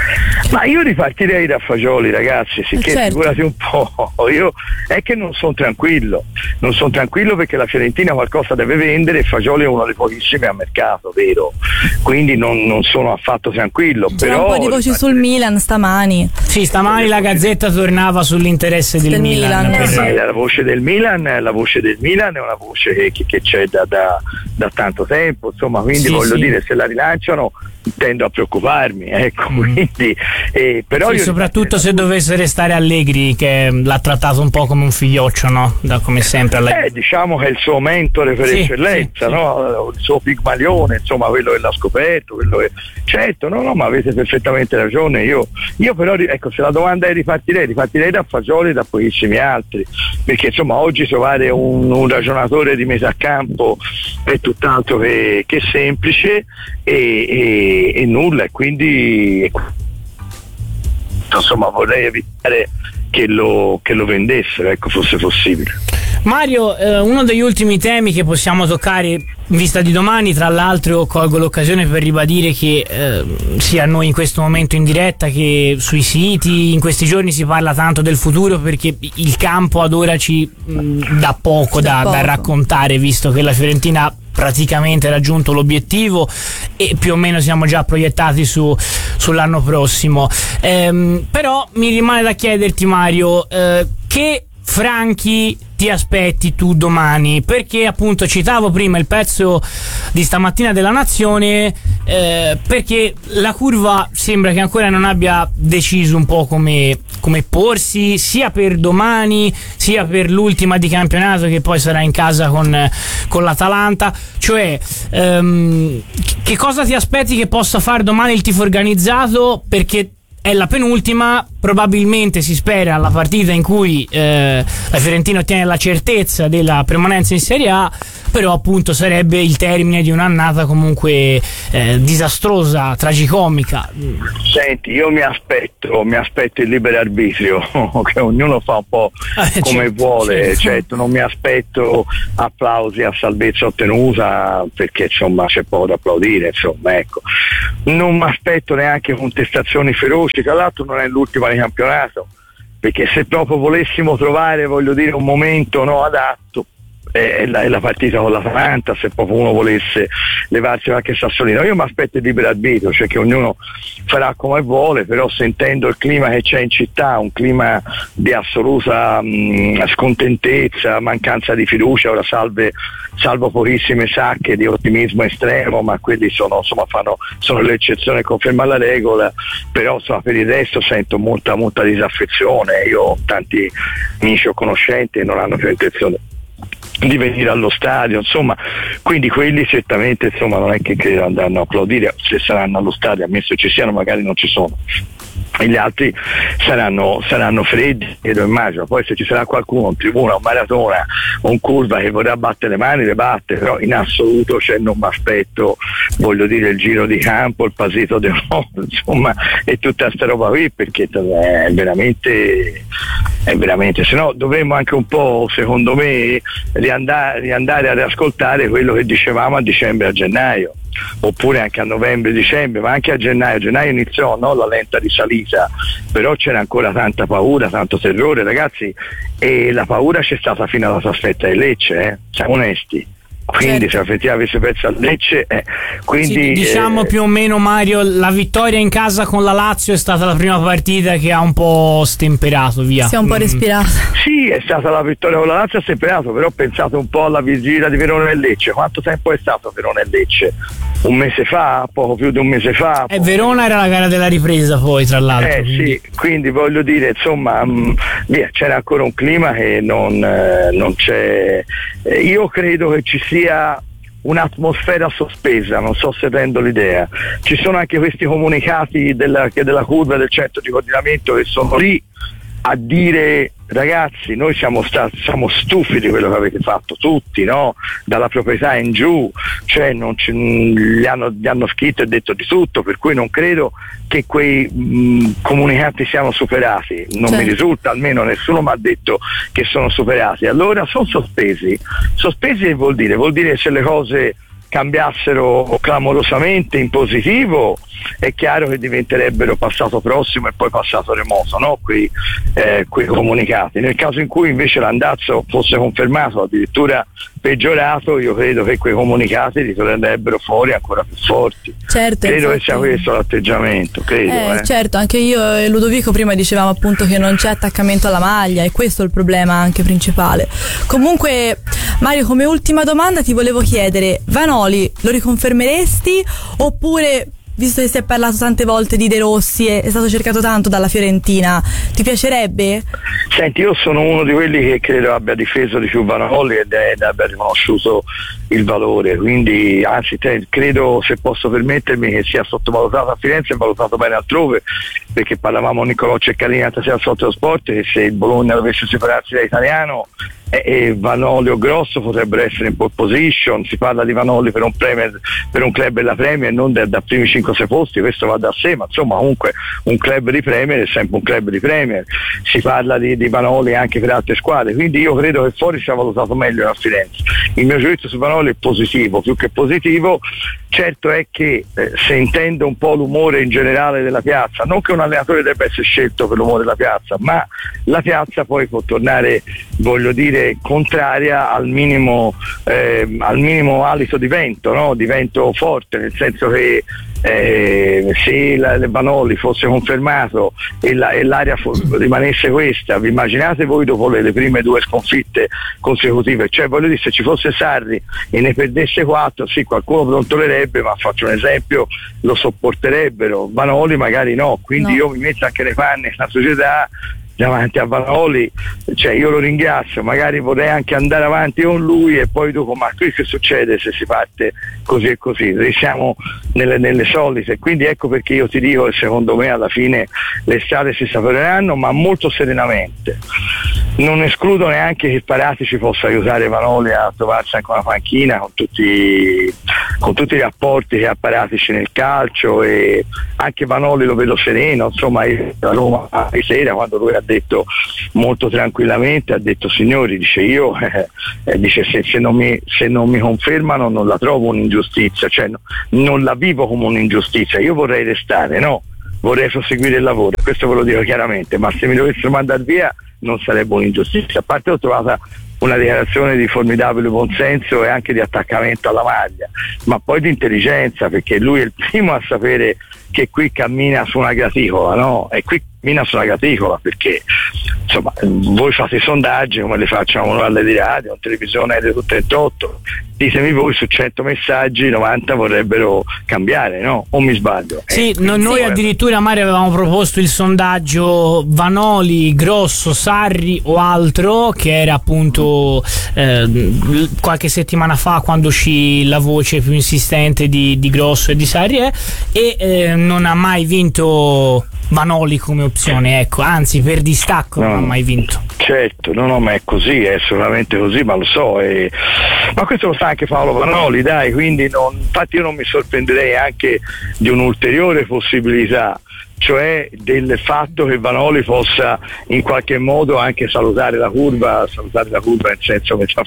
Ma io ripartirei da Fagioli, ragazzi, sicché certo. Figurati un po', io è che non sono tranquillo, non sono tranquillo perché la Fiorentina qualcosa deve vendere e Fagioli è uno dei pochissimi a mercato, vero? Quindi non, non sono affatto tranquillo. C'è però un po' di voci sul Milan stamani. Sì, stamani la Gazzetta tornava sull'interesse del, del Milan. Milan. Per... La voce del Milan, la voce del Milan è una voce che, che, che c'è da, da, da tanto tempo, insomma, quindi sì, voglio sì. dire, se la rilanciano tendo a preoccuparmi, ecco, mm. quindi eh, però sì, io soprattutto se dovesse restare Allegri, che l'ha trattato un po' come un figlioccio, no? Da, come sempre eh, diciamo che è il suo mentore per sì, eccellenza, sì, no? Il suo pigmalione, insomma, quello che l'ha scoperto, quello che... certo, no, no, ma avete perfettamente ragione. Io, io però, ecco, se la domanda è ripartirei, ripartirei da Fagioli e da pochissimi altri, perché insomma oggi trovare un, un ragionatore di metà campo è tutt'altro che, che semplice e, e e nulla, e quindi insomma vorrei evitare che lo, che lo vendessero, ecco, fosse possibile. Mario, eh, uno degli ultimi temi che possiamo toccare in vista di domani, tra l'altro colgo l'occasione per ribadire che eh, sia noi in questo momento in diretta che sui siti in questi giorni si parla tanto del futuro, perché il campo ad ora ci mh, dà poco da, da, da raccontare, visto che la Fiorentina praticamente raggiunto l'obiettivo e più o meno siamo già proiettati su, sull'anno prossimo. Ehm, però mi rimane da chiederti, Mario, eh, che Franchi ti aspetti tu domani? Perché appunto citavo prima il pezzo di stamattina della Nazione, eh, perché la curva sembra che ancora non abbia deciso un po' come, come porsi, sia per domani sia per l'ultima di campionato che poi sarà in casa con, con l'Atalanta. Cioè ehm, che cosa ti aspetti che possa fare domani il tifo organizzato? Perché è la penultima, probabilmente si spera alla partita in cui eh, la Fiorentina ottiene la certezza della permanenza in Serie A, però appunto sarebbe il termine di un'annata comunque eh, disastrosa, tragicomica. Senti, io mi aspetto, mi aspetto il libero arbitrio, che ognuno fa un po' eh, come certo, vuole, certo. certo, non mi aspetto applausi a salvezza ottenuta, perché insomma c'è poco da applaudire, insomma, ecco. Non mi aspetto neanche contestazioni feroci, tra l'altro non è l'ultima di campionato, perché se proprio volessimo trovare, voglio dire, un momento no adatto, è la, è la partita con l'Atalanta, se proprio uno volesse levarsi qualche sassolino. Io mi aspetto il libero arbitrio, cioè che ognuno farà come vuole, però sentendo il clima che c'è in città, un clima di assoluta mh, scontentezza, mancanza di fiducia, ora salve, salvo pochissime sacche di ottimismo estremo, ma quelli sono, insomma, fanno, sono le eccezioni che confermano la regola, però insomma, per il resto sento molta, molta disaffezione. Io ho tanti amici o conoscenti che non hanno più intenzione di venire allo stadio, insomma, quindi quelli certamente, insomma, non è che credo andranno a applaudire, se saranno allo stadio, ammesso ci siano, magari non ci sono, e gli altri saranno, saranno freddi, io immagino. Poi se ci sarà qualcuno, un tribuna, un maratona, un curva che vorrà battere le mani, le batte, però in assoluto, cioè, non mi aspetto, voglio dire, il giro di campo, il pasito di oro, insomma, e tutta sta roba qui, perché è veramente, è veramente, se no dovremmo anche un po', secondo me, riandare, riandare a riascoltare quello che dicevamo a dicembre, a gennaio, oppure anche a novembre, dicembre, ma anche a gennaio. Gennaio iniziò, no, la lenta risalita, però c'era ancora tanta paura, tanto terrore, ragazzi, e la paura c'è stata fino alla trasferta di Lecce, eh? Siamo onesti. Quindi certo, se la Fiorentina avesse perso a Lecce, eh, quindi sì, diciamo eh, più o meno, Mario, la vittoria in casa con la Lazio è stata la prima partita che ha un po' stemperato, via. Si è un po' respirato. Mm. Sì, è stata la vittoria con la Lazio, ha stemperato, però pensate un po' alla vigilia di Verona e Lecce. Quanto tempo è stato Verona e Lecce? Un mese fa, poco più di un mese fa. E Verona era la gara della ripresa, poi, tra l'altro. Eh quindi. sì, quindi voglio dire, insomma, mh, via, c'era ancora un clima che non, eh, non c'è. Eh, io credo che ci sia un'atmosfera sospesa, non so se rendo l'idea. Ci sono anche questi comunicati della, della curva del centro di coordinamento che sono lì a dire: ragazzi, noi siamo stati, siamo stufi di quello che avete fatto tutti, no? Dalla proprietà in giù, cioè non ci, gli, hanno, gli hanno scritto e detto di tutto, per cui non credo che quei mh, comunicati siano superati, non certo, mi risulta, almeno nessuno mi ha detto che sono superati. Allora sono sospesi. Sospesi che vuol dire? Vuol dire se le cose cambiassero clamorosamente in positivo, è chiaro che diventerebbero passato prossimo e poi passato remoto, no? Quei, eh, quei comunicati. Nel caso in cui invece l'andazzo fosse confermato, addirittura peggiorato, io credo che quei comunicati ritornerebbero fuori ancora più forti. Certo, credo infatti, che sia questo l'atteggiamento, credo. Eh, eh. Certo, anche io e Ludovico prima dicevamo appunto che non c'è attaccamento alla maglia, e questo è il problema anche principale. Comunque, Mario, come ultima domanda ti volevo chiedere: Vanoli lo riconfermeresti, oppure, visto che si è parlato tante volte di De Rossi e è stato cercato tanto dalla Fiorentina, ti piacerebbe? Senti, io sono uno di quelli che credo abbia difeso di più Vanoli ed, ed abbia riconosciuto il valore, quindi anzi te, credo, se posso permettermi, che sia sottovalutato a Firenze e valutato bene altrove, perché parlavamo con Niccolò Ceccalini l'altra sera al Sotto Sport, che se il Bologna dovesse separarsi da Italiano e, e Vanoli o Grosso potrebbero essere in pole position. Si parla di Vanoli per un, premier, per un club della Premier, non da, da primi cinque sei posti, questo va da sé, ma insomma comunque un club di Premier è sempre un club di Premier. Si parla di, di Vanoli anche per altre squadre, quindi io credo che fuori sia valutato meglio a Firenze. Il mio giudizio su Vanoli è positivo, più che positivo. Certo è che eh, sentendo un po' l'umore in generale della piazza, non che un allenatore debba essere scelto per l'umore della piazza, ma la piazza poi può tornare, voglio dire, contraria al minimo, eh, al minimo alito di vento, no? Di vento forte, nel senso che Eh, se la, il Vanoli fosse confermato e, la, e l'aria fo- rimanesse questa, vi immaginate voi dopo le, le prime due sconfitte consecutive? Cioè, voglio dire, se ci fosse Sarri e ne perdesse quattro, sì, qualcuno brontolerebbe, ma faccio un esempio, lo sopporterebbero. Vanoli magari no, quindi no. Io mi metto anche le panne nella società davanti a Vanoli, cioè io lo ringrazio, magari vorrei anche andare avanti con lui e poi dopo, ma qui che succede se si parte così e così? Siamo nelle, nelle solite, quindi ecco perché io ti dico che secondo me alla fine le strade si sapereranno, ma molto serenamente. Non escludo neanche che Paratici possa aiutare Vanoli a trovarsi anche una panchina con tutti, con tutti i rapporti che ha Paratici nel calcio, e anche Vanoli lo vedo sereno, insomma, a Roma di sera, quando lui ha detto molto tranquillamente, ha detto: signori, dice, io eh, eh, dice se, se, non mi, se non mi confermano non la trovo un'ingiustizia, cioè no, non la vivo come un'ingiustizia, io vorrei restare, no, vorrei proseguire il lavoro, questo ve lo dico chiaramente, ma se mi dovessero mandare via non sarebbe un'ingiustizia. A parte l'ho trovata una dichiarazione di formidabile buonsenso e anche di attaccamento alla maglia, ma poi di intelligenza, perché lui è il primo a sapere che qui cammina su una graticola, no? E qui cammina su una graticola perché insomma voi fate i sondaggi come li facciamo noi alle di radio, in televisione R trentotto, ditemi voi su cento messaggi novanta vorrebbero cambiare, no? O mi sbaglio? Sì, eh, no, noi addirittura Mario avevamo proposto il sondaggio Vanoli, Grosso, Sarri o altro, che era appunto eh, qualche settimana fa quando uscì la voce più insistente di, di Grosso e di Sarri eh, e eh, non ha mai vinto Vanoli come opzione, ecco, anzi per distacco no, non ha mai vinto. Certo, no, no, ma è così, è assolutamente così, ma lo so, e... ma questo lo sa anche Paolo Vanoli, dai, quindi non... infatti io non mi sorprenderei anche di un'ulteriore possibilità, cioè del fatto che Vanoli possa in qualche modo anche salutare la curva, salutare la curva nel senso che c'ha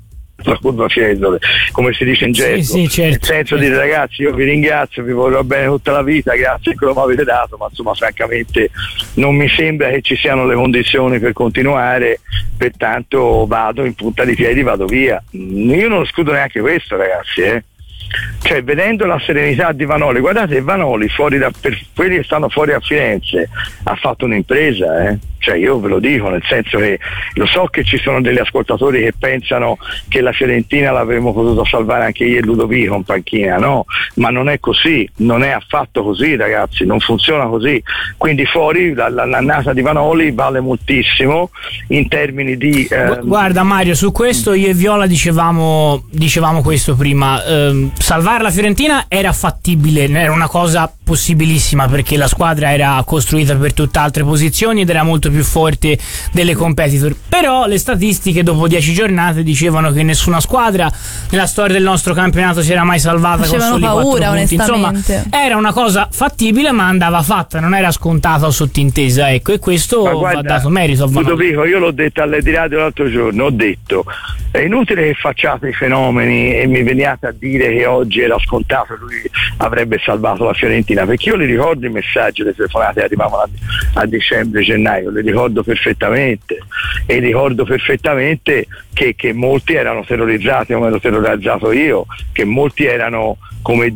la curva Fiesole, come si dice in gergo, sì, sì, certo, nel senso di dire ragazzi io vi ringrazio, vi vorrò bene tutta la vita, grazie che lo mi avete dato, ma insomma francamente non mi sembra che ci siano le condizioni per continuare, pertanto vado in punta di piedi, vado via. Io non escludo neanche questo, ragazzi, eh. Cioè vedendo la serenità di Vanoli, guardate Vanoli fuori da, per quelli che stanno fuori a Firenze ha fatto un'impresa, eh? Cioè io ve lo dico, nel senso che lo so che ci sono degli ascoltatori che pensano che la Fiorentina l'avremmo potuto salvare anche io e Ludovico in panchina, no, ma non è così, non è affatto così, ragazzi, non funziona così, quindi fuori la, la, l'annata di Vanoli vale moltissimo in termini di eh... guarda Mario, su questo io e Viola dicevamo dicevamo questo prima, eh, salvare la Fiorentina era fattibile, era una cosa possibilissima perché la squadra era costruita per tutt'altre posizioni ed era molto più forte delle competitor, però le statistiche dopo dieci giornate dicevano che nessuna squadra nella storia del nostro campionato si era mai salvata facevano con soli paura, quattro punti. Insomma era una cosa fattibile ma andava fatta, non era scontata o sottintesa, ecco, e questo guarda, va dato merito a Vanoli. Ludovico, io l'ho detto alle di radio l'altro giorno, ho detto è inutile che facciate i fenomeni e mi veniate a dire che oggi era scontato lui avrebbe salvato la Fiorentina, perché io li ricordo i messaggi, le telefonate arrivavano a, a dicembre, gennaio, li ricordo perfettamente e ricordo perfettamente che, che molti erano terrorizzati come ero terrorizzato io, che molti erano come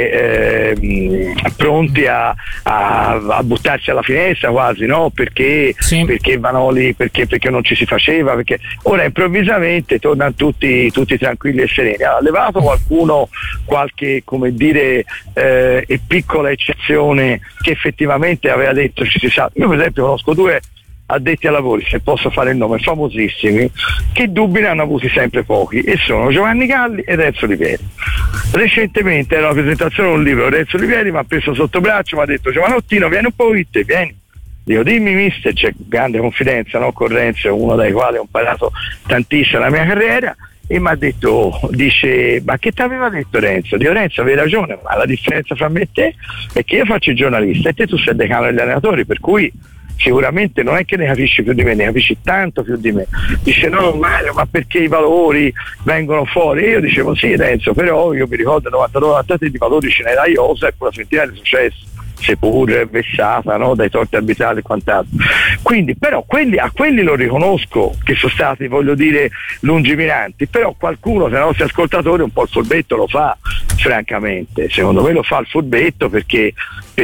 dire eh, pronti a, a, a buttarsi alla finestra quasi, no? Perché, sì. perché Vanoli, perché, perché non ci si faceva, perché ora improvvisamente tornano tutti, tutti tranquilli e sereni. Ha levato qualcuno qualche come dire eh, piccola eccezione che effettivamente aveva detto ci si sa. Io per esempio conosco due addetti ai lavori, se posso fare il nome, famosissimi, che dubbi ne hanno avuti sempre pochi, e sono Giovanni Galli e Renzo Olivieri. Recentemente era una presentazione di un libro, Renzo Olivieri mi ha preso sotto braccio, mi ha detto Giovanottino vieni un po' con te, vieni. Dico dimmi mister, c'è grande confidenza, no, con Renzo, uno dai quali ho imparato tantissimo nella mia carriera, e mi ha detto, oh, dice, ma che ti aveva detto Renzo? Dico Renzo avevi ragione, ma la differenza fra me e te è che io faccio il giornalista e te tu sei decano degli allenatori, per cui sicuramente non è che ne capisci più di me, ne capisci tanto più di me. Dice no Mario, ma perché i valori vengono fuori? E io dicevo sì Renzo, però io mi ricordo novantadue novantatré di valori ce n'era Iosa e con la Fiorentina di successo, seppur vessata, no, dai torti arbitrali e quant'altro. Quindi però quelli, a quelli lo riconosco che sono stati, voglio dire, lungimiranti, però qualcuno tra i nostri ascoltatori un po' il furbetto lo fa, francamente, secondo me lo fa il furbetto perché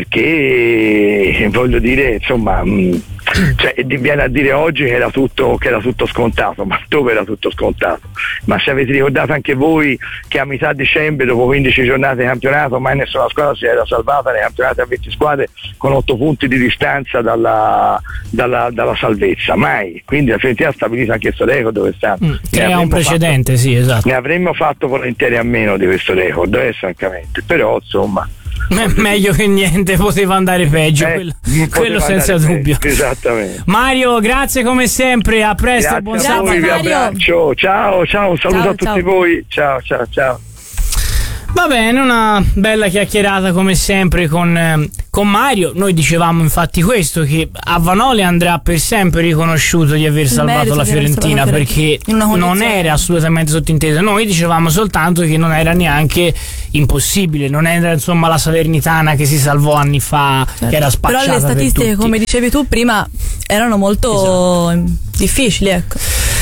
perché voglio dire insomma mh, cioè, viene a dire oggi che era tutto che era tutto scontato, ma dove era tutto scontato? Ma se avete ricordato anche voi che a metà dicembre dopo quindici giornate di campionato mai nessuna squadra si era salvata nei campionati a venti squadre con otto punti di distanza dalla, dalla, dalla salvezza, mai, quindi la Fiorentina ha stabilito anche questo record dove sta, mm, che è un precedente fatto, sì esatto, ne avremmo fatto volentieri a meno di questo record eh, francamente, però insomma Me- meglio che niente, poteva andare peggio, eh, quello, quello senza dubbio. Peggio, esattamente. Mario, grazie come sempre, a presto, grazie buon sabato. Vi abbraccio, ciao, ciao, un saluto ciao, a tutti ciao. voi, ciao, ciao, ciao. Va bene, una bella chiacchierata come sempre con, eh, con Mario. Noi dicevamo infatti questo, che a Vanoli andrà per sempre riconosciuto di aver salvato la Fiorentina, perché non era assolutamente sottintesa. Noi dicevamo soltanto che non era neanche impossibile, non era insomma la Salernitana che si salvò anni fa, certo, che era spacciata. Però le statistiche, come dicevi tu prima, erano molto esatto. difficili, ecco.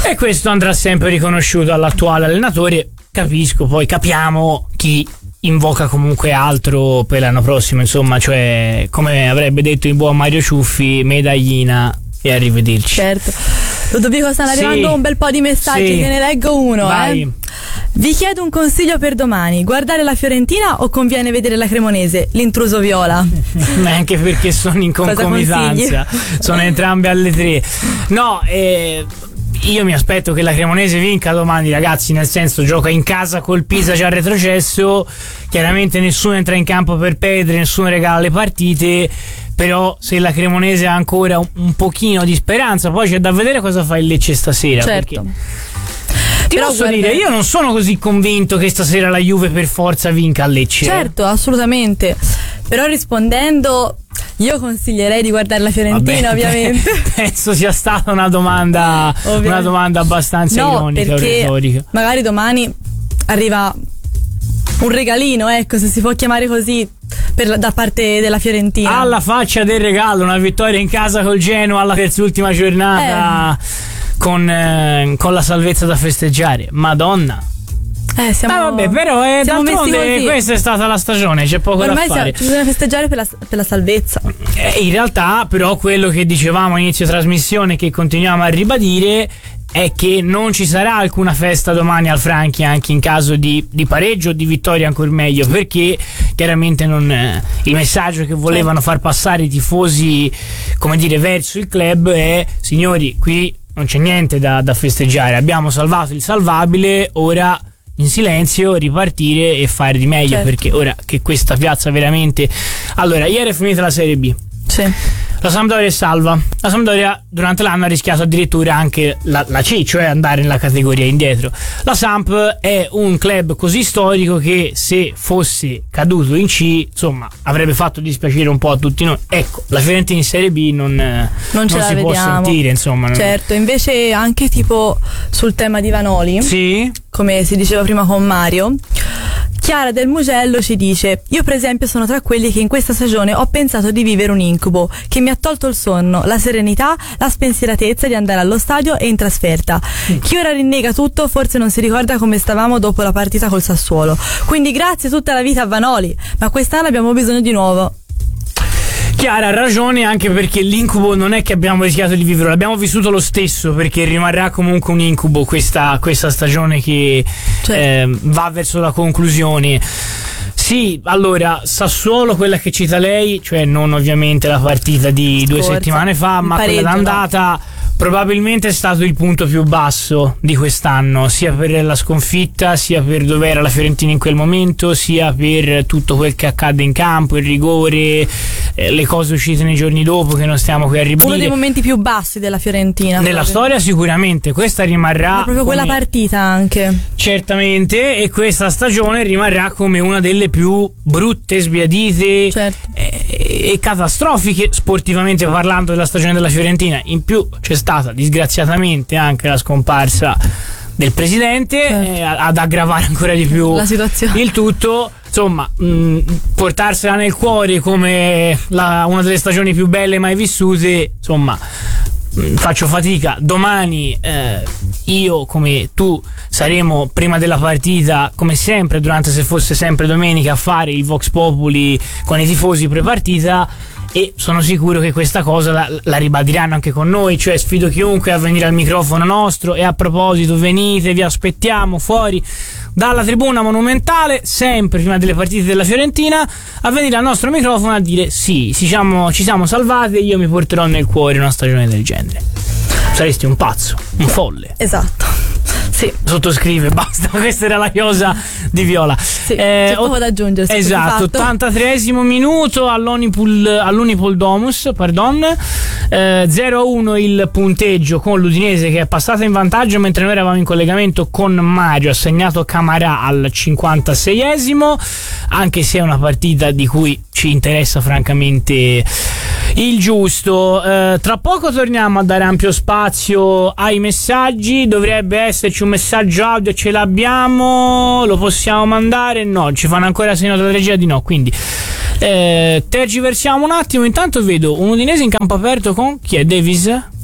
E questo andrà sempre riconosciuto all'attuale allenatore. Capisco, poi capiamo chi invoca comunque altro per l'anno prossimo, insomma, cioè come avrebbe detto il buon Mario Ciuffi, medaglina e arrivederci. Certo. Ludovico, stanno Sì. arrivando un bel po' di messaggi, Sì. che ne leggo uno. Vai. Eh. Vi chiedo un consiglio per domani: guardare la Fiorentina o conviene vedere la Cremonese? L'intruso viola. Anche perché sono in concomitanza, sono entrambe alle tre. No, eh, io mi aspetto che la Cremonese vinca domani, ragazzi, nel senso, gioca in casa col Pisa già retrocesso, chiaramente nessuno entra in campo per perdere, nessuno regala le partite, però se la Cremonese ha ancora un, un pochino di speranza, poi c'è da vedere cosa fa il Lecce stasera. Certo. Perché ti Però posso guarda- dire, io non sono così convinto che stasera la Juve per forza vinca a Lecce. Certo, assolutamente. Però rispondendo, io consiglierei di guardare la Fiorentina, Vabbè, ovviamente. penso sia stata una domanda Ovviamente. una domanda abbastanza No, ironica o perché retorica. magari domani arriva un regalino, ecco, se si può chiamare così, per la- da parte della Fiorentina. Alla faccia del regalo, una vittoria in casa col Genoa alla terzultima giornata, con, eh, con la salvezza da festeggiare. Madonna. Eh, siamo, Ah, vabbè, però eh, siamo messi d'altronde così. questa è stata la stagione, c'è poco Ormai da siamo- fare. bisogna festeggiare per la, per la salvezza. Eh, in realtà, però, quello che dicevamo a inizio trasmissione, che continuiamo a ribadire, è che non ci sarà alcuna festa domani al Franchi, anche in caso di, di pareggio o di vittoria, ancora meglio, perché chiaramente non, eh, il messaggio che volevano far passare i tifosi, come dire, verso il club è: signori, qui non c'è niente da, da festeggiare, abbiamo salvato il salvabile, ora in silenzio ripartire e fare di meglio. Certo. Perché ora che questa piazza veramente... Allora, ieri è finita la Serie B, Sì. la Sampdoria è salva. La Sampdoria durante l'anno ha rischiato addirittura anche la, la C, cioè andare nella categoria indietro. La Samp è un club così storico che se fosse caduto in C, insomma, avrebbe fatto dispiacere un po' a tutti noi. Ecco, la Fiorentina in Serie B non, Non ce la si può vediamo. sentire, insomma. non- Certo, invece anche tipo sul tema di Vanoli, Sì? come si diceva prima con Mario, Chiara del Mugello ci dice: io per esempio sono tra quelli che in questa stagione ho pensato di vivere un incubo che mi ha tolto il sonno, la serenità, la spensieratezza di andare allo stadio e in trasferta. Chi ora rinnega tutto forse non si ricorda come stavamo dopo la partita col Sassuolo. Quindi grazie tutta la vita a Vanoli, ma quest'anno abbiamo bisogno di nuovo. Chiara ha ragione, anche perché l'incubo non è che abbiamo rischiato di vivere, l'abbiamo vissuto lo stesso, perché rimarrà comunque un incubo questa, questa stagione che Certo. eh, va verso la conclusione. Sì, allora, Sassuolo, quella che cita lei, cioè non ovviamente la partita di due Scorsa, settimane fa, il ma quella pareggio, d'andata, probabilmente è stato il punto più basso di quest'anno, sia per la sconfitta, sia per dove era la Fiorentina in quel momento, sia per tutto quel che accade in campo, il rigore, eh, le cose uscite nei giorni dopo che non stiamo qui a ribadire. Uno dei momenti più bassi della Fiorentina. Nella proprio. storia sicuramente, questa rimarrà Ma proprio quella come- partita anche. certamente, e questa stagione rimarrà come una delle più brutte, sbiadite Certo. e, e catastrofiche sportivamente parlando della stagione della Fiorentina. In più c'è stata disgraziatamente anche la scomparsa del presidente, Certo. eh, ad aggravare ancora di più La situazione. il tutto. Insomma, mh, portarsela nel cuore come la- una delle stagioni più belle mai vissute, insomma, mh, faccio fatica. Domani eh, io come tu saremo prima della partita, come sempre, durante se fosse sempre domenica, a fare il Vox Populi con i tifosi pre-partita, e sono sicuro che questa cosa la, la ribadiranno anche con noi, cioè sfido chiunque a venire al microfono nostro. E a proposito, venite, vi aspettiamo fuori dalla tribuna monumentale, sempre prima delle partite della Fiorentina, a venire al nostro microfono a dire: sì, ci siamo, ci siamo salvati, io mi porterò nel cuore una stagione del genere. Saresti un pazzo, un folle. Esatto. Sì. Sottoscrive, basta, questa era la chiosa di Viola. Sì, c'è poco da aggiungere su questo Esatto, fatto. ottantatreesimo minuto all'Unipol, all'Unipol Domus, pardon. Eh, zero a uno il punteggio con l'Udinese, che è passata in vantaggio mentre noi eravamo in collegamento con Mario. Ha segnato Camarà al cinquantaseiesimo, anche se è una partita di cui ci interessa francamente il giusto. Eh, tra poco torniamo a dare ampio spazio ai messaggi. Dovrebbe esserci un messaggio audio, ce l'abbiamo, lo possiamo mandare? No, ci fanno ancora segno della regia di no, quindi eh, tergiversiamo un attimo. Intanto vedo un Udinese in campo aperto con chi è? Davis?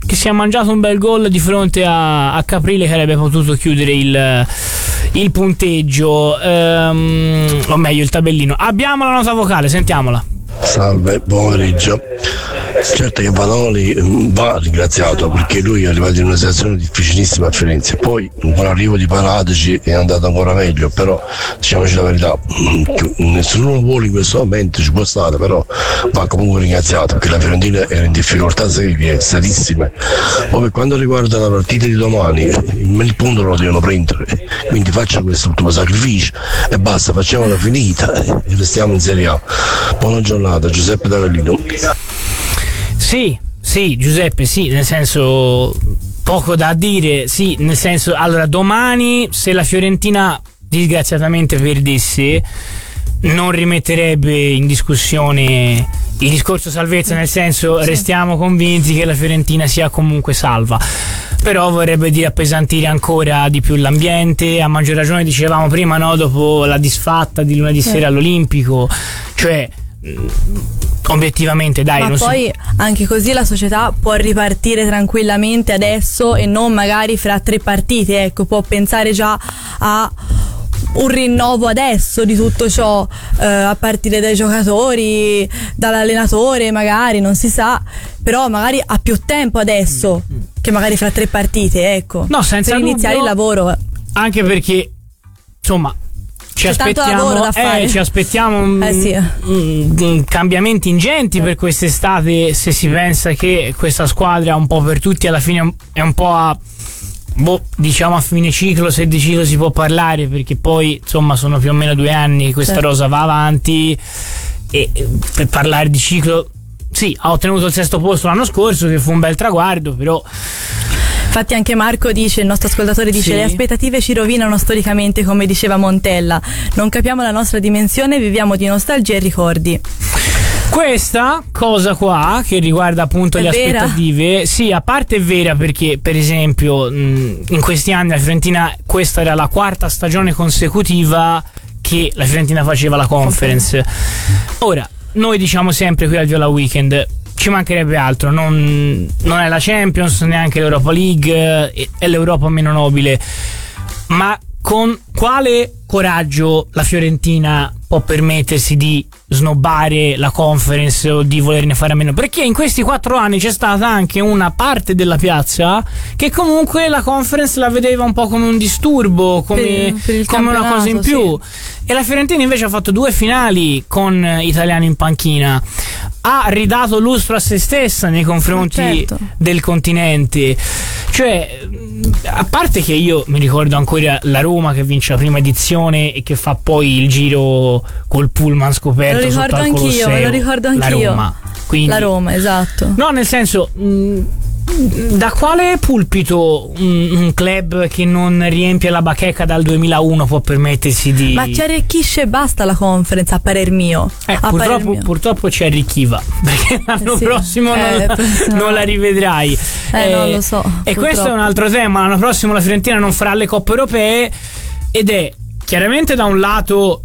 che si è mangiato un bel gol di fronte a, a Caprile, che avrebbe potuto chiudere il, il punteggio, ehm, o meglio il tabellino. Abbiamo la nota vocale, sentiamola. Salve, buon pomeriggio. Certo che Vanoli va ringraziato, perché lui è arrivato in una situazione difficilissima a Firenze, poi con l'arrivo di Paratici è andato ancora meglio, però diciamoci la verità, nessuno vuole in questo momento, ci può stare, però va comunque ringraziato, perché la Fiorentina era in difficoltà serie, serissime. Poi per quanto riguarda la partita di domani, il punto lo devono prendere, quindi faccia questo ultimo sacrificio e basta, facciamola finita e restiamo in Serie A. Buona giornata, Giuseppe D'Avellino. Sì, sì, Giuseppe, sì, nel senso, poco da dire, sì, nel senso, allora domani se la Fiorentina disgraziatamente perdesse non rimetterebbe in discussione il discorso salvezza, nel senso, sì, restiamo convinti che la Fiorentina sia comunque salva, però vorrebbe dire appesantire ancora di più l'ambiente, a maggior ragione dicevamo prima, no, dopo la disfatta di lunedì sera all'Olimpico, cioè obiettivamente dai, ma non poi si... anche così la società può ripartire tranquillamente adesso e non magari fra tre partite, ecco, può pensare già a un rinnovo adesso di tutto ciò, eh, a partire dai giocatori, dall'allenatore, magari non si sa, però magari ha più tempo adesso che magari fra tre partite, ecco, no, senza per iniziare dubbio, il lavoro, anche perché insomma ci c'è tanto aspettiamo, lavoro da fare. Eh, ci aspettiamo un, eh sì. un, un cambiamenti ingenti per quest'estate, se si pensa che questa squadra un po' per tutti alla fine è un po' a, boh, diciamo a fine ciclo, se di ciclo si può parlare, perché poi insomma sono più o meno due anni che questa certo. rosa va avanti, e per parlare di ciclo, sì, ha ottenuto il sesto posto l'anno scorso, che fu un bel traguardo, però infatti anche Marco dice, il nostro ascoltatore dice, sì, le aspettative ci rovinano storicamente, come diceva Montella, non capiamo la nostra dimensione, viviamo di nostalgia e ricordi. Questa cosa qua che riguarda appunto è le vera? aspettative, sì, a parte è vera, perché per esempio mh, in questi anni la Fiorentina, questa era la quarta stagione consecutiva che la Fiorentina faceva la Conference. Ora, noi diciamo sempre qui al Viola Weekend, ci mancherebbe altro, non, non è la Champions, neanche l'Europa League, è l'Europa meno nobile, ma con quale coraggio la Fiorentina può permettersi di snobbare la Conference o di volerne fare a meno? Perché in questi quattro anni c'è stata anche una parte della piazza che comunque la Conference la vedeva un po' come un disturbo, come, per, per come una cosa in più, sì. E la Fiorentina invece ha fatto due finali con italiani in panchina, ha ridato lustro a se stessa nei confronti certo. del continente, cioè, a parte che io mi ricordo ancora la Roma che vince la prima edizione e che fa poi il giro col pullman scoperto, lo ricordo sotto al anch'io, Colosseo, lo ricordo anch'io. la Roma. Quindi, la Roma, esatto. No, nel senso, mh, da quale pulpito un, un club che non riempie la bacheca dal duemilauno può permettersi di... Ma ci arricchisce e basta la Conference, a parer mio. Eh, a purtroppo, parer mio. purtroppo ci arricchiva, perché l'anno eh sì. prossimo eh, non, prossimo... non la rivedrai. Eh, eh non lo so. E purtroppo. questo è un altro tema. L'anno prossimo la Fiorentina non farà le coppe europee, ed è chiaramente da un lato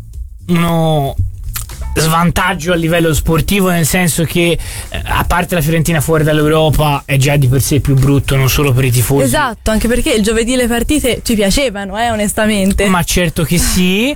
uno svantaggio a livello sportivo, nel senso che eh, a parte la Fiorentina fuori dall'Europa è già di per sé più brutto, non solo per i tifosi. Esatto, anche perché il giovedì le partite ci piacevano, eh, onestamente. Ma certo che sì,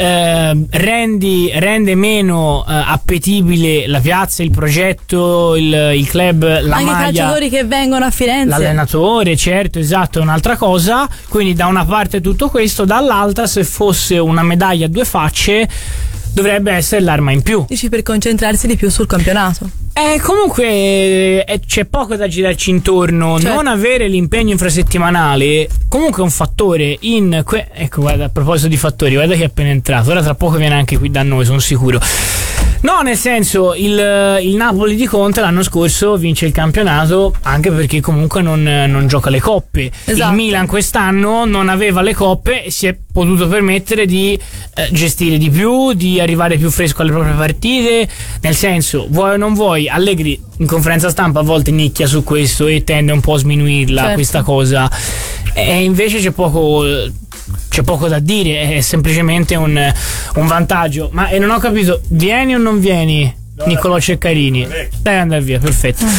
eh, rendi, rende meno eh, appetibile la piazza, il progetto, il, il club, la anche maglia, i calciatori che vengono a Firenze, l'allenatore, certo, esatto, è un'altra cosa. Quindi da una parte tutto questo, dall'altra, se fosse una medaglia a due facce, dovrebbe essere l'arma in più. dici, per concentrarsi di più sul campionato. Eh, comunque eh, c'è poco da girarci intorno. Certo. Non avere l'impegno infrasettimanale comunque è un fattore in que- ecco, guarda, a proposito di fattori, guarda che è appena entrato, ora tra poco viene anche qui da noi, sono sicuro. No, nel senso, il, il Napoli di Conte l'anno scorso vince il campionato anche perché comunque non, non gioca le coppe. Esatto. Il Milan quest'anno non aveva le coppe e si è potuto permettere di eh, gestire di più, di arrivare più fresco alle proprie partite. Nel senso, vuoi o non vuoi, Allegri in conferenza stampa a volte nicchia su questo e tende un po' a sminuirla, certo. questa cosa. E invece c'è poco... c'è poco da dire, è semplicemente un, un vantaggio. Ma e non ho capito, vieni o non vieni, Niccolò Ceccarini? Dai, andare via, perfetto.